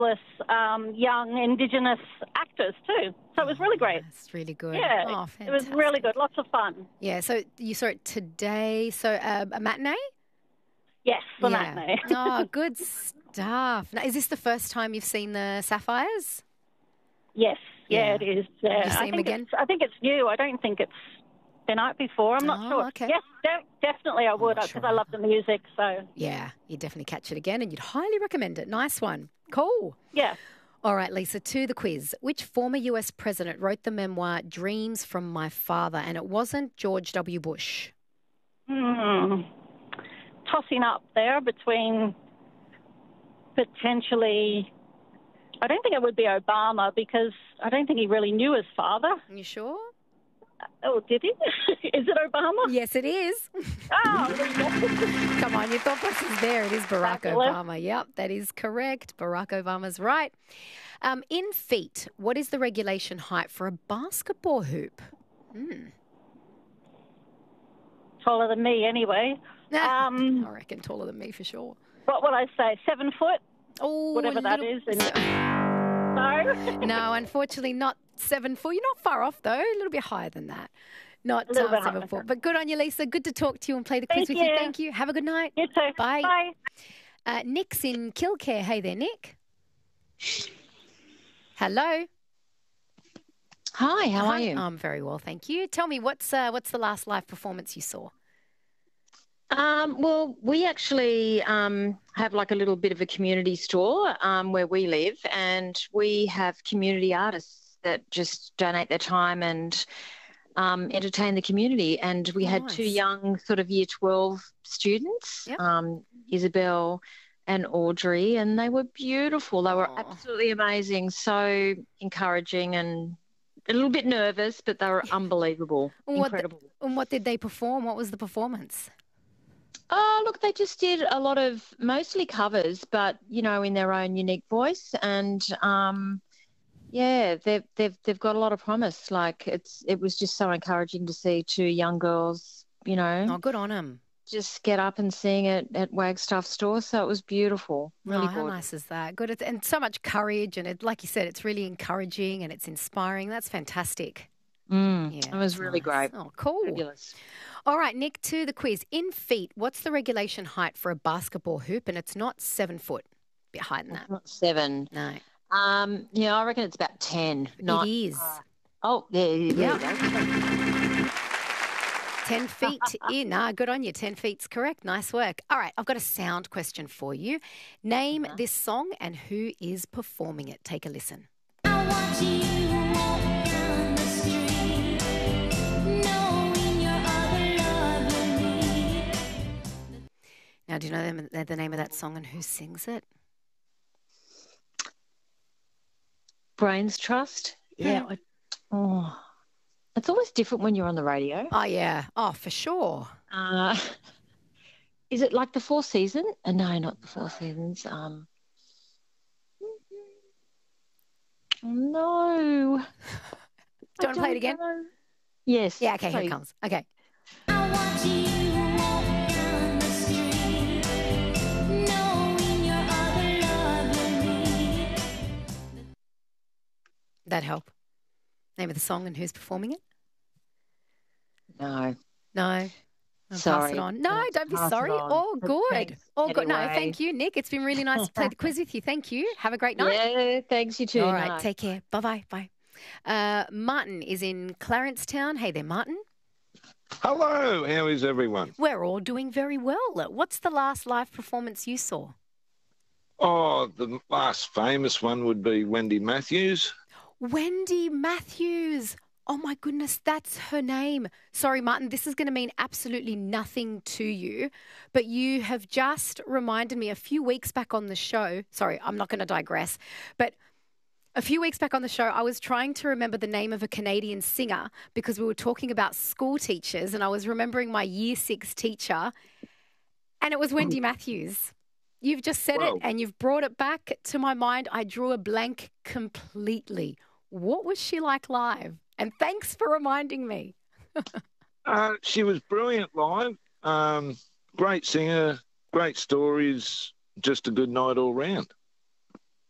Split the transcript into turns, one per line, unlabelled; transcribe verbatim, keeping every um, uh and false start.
um, young Indigenous actors too. So it was really great.
That's really good.
Yeah,
Oh,
it was really good. Lots of fun.
Yeah, so you saw it today. So uh, a matinee?
Yes, the
yeah.
matinee.
Oh, good stuff. Now, is this the first time you've seen the Sapphires?
Yes, yeah,
Yeah.
it is. Yeah.
Have you seen
I
them
think
again?
It's, I think it's new. I don't think it's been out before. I'm not
Oh,
sure.
okay.
Yes, de- definitely I would
not
because
sure
I love the music. So
Yeah, you'd definitely catch it again and you'd highly recommend it. Nice one. Cool.
yeah.
All right, Lisa, to the quiz. Which former U S president wrote the memoir Dreams from My Father? And it wasn't George W. Bush.
Hmm. Tossing up there between potentially, I don't think it would be Obama because I don't think he really knew his father.
Are you sure?
Oh, did he? Is it Obama?
Yes, it is.
Oh, there you go.
Come on, your thought process is there. It is Barack
Fabulous.
Obama. Yep, that is correct. Barack Obama's right. Um, in feet, what is the regulation height for a basketball hoop? Hmm.
Taller than me anyway. Um,
I reckon taller than me for sure.
what will I say? Seven foot?
Oh,
Whatever
a
that
little-
is. And no?
No, unfortunately not seven foot. You're not far off though. A little bit higher than that. Not
A little
uh,
bit
seven
higher.
foot. But good on you, Lisa. Good to talk to you and play the quiz
Thank
with you.
you.
Thank you. Have a good night.
You too.
Bye.
Bye.
Uh, Nick's in Kilcare. Hey there, Nick. Hello.
Hi, how
Hi.
are you?
I'm very well, thank you. Tell me, what's uh, what's the last live performance you saw?
Um, well, we actually um, have like a little bit of a community store um, where we live, and we have community artists that just donate their time and um, entertain the community. And we
Oh,
had
nice.
two young sort of year twelve students,
Yep.
um, Isabel and Audrey, and they were beautiful. They were
Aw.
absolutely amazing, so encouraging and a little bit nervous, but they were unbelievable,
And what,
incredible.
and what did they perform? What was the performance?
Oh, look, they just did a lot of mostly covers, but you know, in their own unique voice, and um, yeah, they've they've they've got a lot of promise. Like it's it was just so encouraging to see two young girls, you know,
Oh, good on them.
just get up and sing at at Wagstaff store. So it was beautiful, really
oh, how
good.
nice is that? Good. It's, and so much courage, and it, like you said, it's really encouraging and it's inspiring. That's fantastic.
Mm,
Yeah,
it was
it's
really
nice.
great,
Oh, cool.
fabulous.
All right, Nick, to the quiz. In feet, what's the regulation height for a basketball hoop? And it's not seven foot. A bit higher than that.
It's not seven.
No,
Um, yeah, I reckon it's about ten. Not,
it is.
uh, oh, yeah, yeah,
Yeah.
yeah.
Ten feet in. Ah, good on you. Ten feet's correct. Nice work. All right, I've got a sound question for you. Name
Uh-huh.
this song and who is performing it. Take a listen.
I watch you walk down the street, knowing your other lover me.
Now, do you know the, the name of that song and who sings it?
Brains Trust. Yeah. I, oh, it's always different when you're on the radio.
Oh, yeah. Oh, for sure.
Uh, is it like the Four Seasons? Uh, no, not the Four Seasons. Um, no.
Do you
I
want to play it
don't
again?
know. Yes.
Yeah, okay, here it
please.
comes. Okay.
I watch you walk down the street, knowing your other lover me.
That help? Name of the song and who's performing it?
No.
No. I'll pass
Sorry.
it on. No,
I'll have to
don't be
pass it
sorry.
on.
All
But
good.
thanks
All good. No,
anyway.
thank you, Nick. It's been really nice to play the quiz with you. Thank you. Have a great night.
Yeah, thanks, you too.
All right,
Night.
take care. Bye-bye. Bye. Uh, Martin is in Clarencetown. Hey there, Martin.
Hello, how is everyone?
We're all doing very well. What's the last live performance you saw?
Oh, the last famous one would be Wendy Matthews.
Wendy Matthews. Oh, my goodness, that's her name. Sorry, Martin, this is going to mean absolutely nothing to you, but you have just reminded me a few weeks back on the show. Sorry, I'm not going to digress, but a few weeks back on the show, I was trying to remember the name of a Canadian singer because we were talking about school teachers, and I was remembering my year six teacher, and it was Wendy Matthews. You've just said
Wow.
it, and you've brought it back to my mind. I drew a blank completely. What was she like live? And thanks for reminding me.
Uh, she was brilliant live, um, great singer, great stories, just a good night all round.